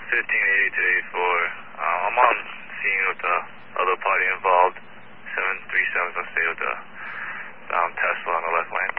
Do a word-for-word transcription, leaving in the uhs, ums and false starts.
fifteen eighty to eighty-four. Uh, I'm on scene with the other party involved. seven three seven, I'll stay with the um, Tesla on the left lane.